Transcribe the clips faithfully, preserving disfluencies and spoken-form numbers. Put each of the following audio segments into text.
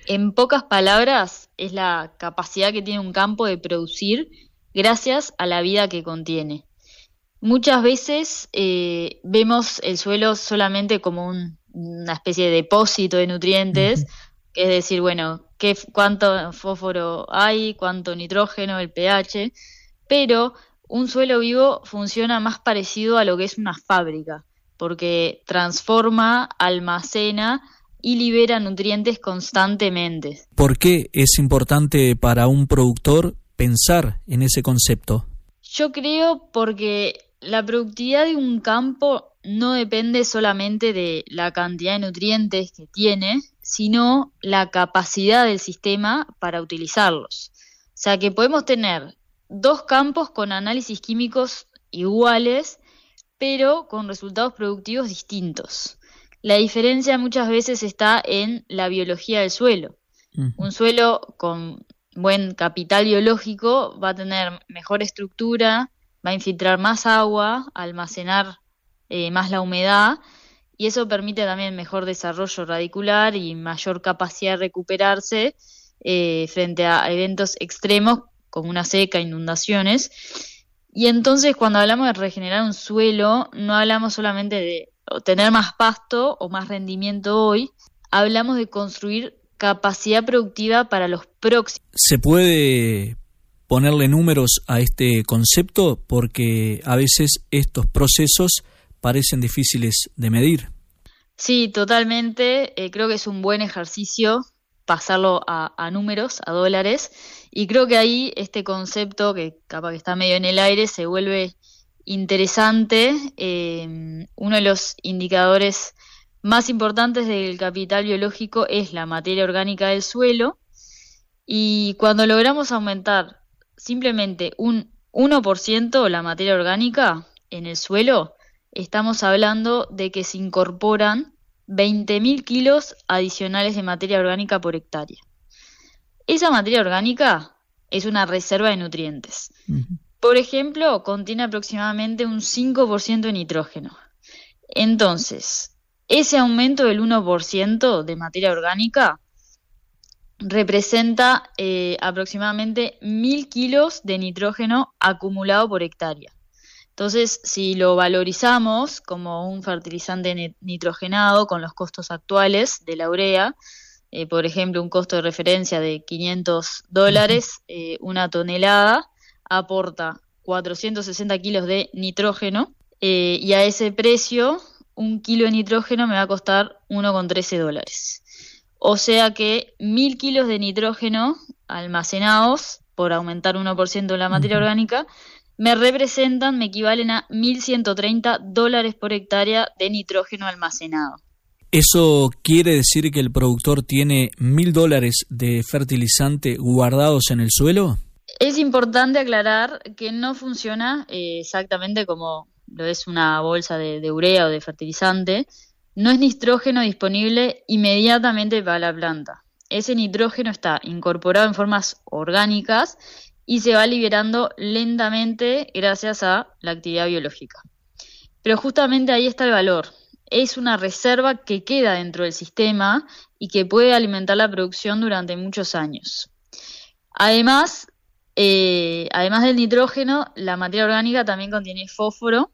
En pocas palabras, es la capacidad que tiene un campo de producir gracias a la vida que contiene. Muchas veces eh, vemos el suelo solamente como un, una especie de depósito de nutrientes, Uh-huh. que es decir, bueno, qué, cuánto fósforo hay, cuánto nitrógeno, el pH, pero un suelo vivo funciona más parecido a lo que es una fábrica, porque transforma, almacena y libera nutrientes constantemente. ¿Por qué es importante para un productor pensar en ese concepto? Yo creo porque la productividad de un campo no depende solamente de la cantidad de nutrientes que tiene, sino la capacidad del sistema para utilizarlos. O sea que podemos tener dos campos con análisis químicos iguales, pero con resultados productivos distintos. La diferencia muchas veces está en la biología del suelo. Uh-huh. Un suelo con buen capital biológico va a tener mejor estructura, va a infiltrar más agua, almacenar eh, más la humedad, y eso permite también mejor desarrollo radicular y mayor capacidad de recuperarse eh, frente a eventos extremos como una seca, inundaciones. Y entonces cuando hablamos de regenerar un suelo, no hablamos solamente de tener más pasto o más rendimiento hoy, hablamos de construir capacidad productiva para los próximos. ¿Se puede ponerle números a este concepto? Porque a veces estos procesos parecen difíciles de medir. Sí, totalmente. Eh, creo que es un buen ejercicio pasarlo a, a números, a dólares, y creo que ahí este concepto, que capaz que está medio en el aire, se vuelve interesante. Eh, uno de los indicadores más importantes del capital biológico es la materia orgánica del suelo, y cuando logramos aumentar simplemente un uno por ciento la materia orgánica en el suelo, estamos hablando de que se incorporan veinte mil kilos adicionales de materia orgánica por hectárea. Esa materia orgánica es una reserva de nutrientes. Uh-huh. Por ejemplo, contiene aproximadamente un cinco por ciento de nitrógeno. Entonces, ese aumento del uno por ciento de materia orgánica representa eh, aproximadamente mil kilos de nitrógeno acumulado por hectárea. Entonces, si lo valorizamos como un fertilizante nitrogenado con los costos actuales de la urea, eh, por ejemplo, un costo de referencia de quinientos dólares, eh, una tonelada aporta cuatrocientos sesenta kilos de nitrógeno, eh, y a ese precio, un kilo de nitrógeno me va a costar uno con trece dólares. O sea que mil kilos de nitrógeno almacenados por aumentar uno por ciento de la materia uh-huh. orgánica me representan, me equivalen a mil ciento treinta dólares por hectárea de nitrógeno almacenado. ¿Eso quiere decir que el productor tiene mil dólares de fertilizante guardados en el suelo? Es importante aclarar que no funciona eh, exactamente como lo es una bolsa de, de urea o de fertilizante. No es nitrógeno disponible inmediatamente para la planta. Ese nitrógeno está incorporado en formas orgánicas y se va liberando lentamente gracias a la actividad biológica. Pero justamente ahí está el valor. Es una reserva que queda dentro del sistema y que puede alimentar la producción durante muchos años. Además, eh, además del nitrógeno, la materia orgánica también contiene fósforo,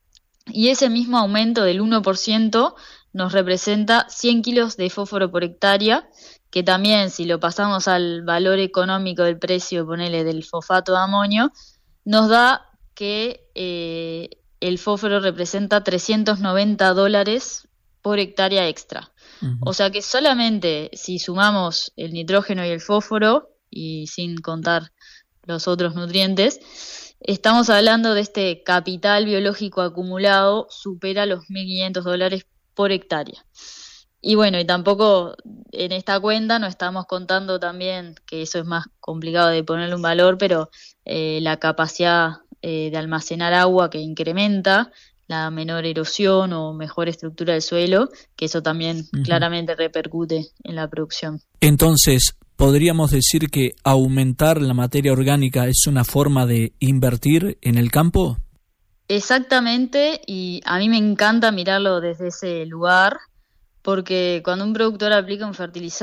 y ese mismo aumento del uno por ciento nos representa cien kilos de fósforo por hectárea, que también, si lo pasamos al valor económico del precio, ponele, del fosfato de amonio, nos da que eh, el fósforo representa trescientos noventa dólares por hectárea extra. Uh-huh. O sea que solamente si sumamos el nitrógeno y el fósforo, y sin contar los otros nutrientes, estamos hablando de este capital biológico acumulado, supera los mil quinientos dólares por hectárea. Y bueno, y tampoco en esta cuenta no estamos contando también, que eso es más complicado de ponerle un valor, pero eh, la capacidad eh, de almacenar agua que incrementa, la menor erosión o mejor estructura del suelo, que eso también uh-huh. claramente repercute en la producción. Entonces, ¿podríamos decir que aumentar la materia orgánica es una forma de invertir en el campo? Exactamente, y a mí me encanta mirarlo desde ese lugar, porque cuando un productor aplica un fertilizante,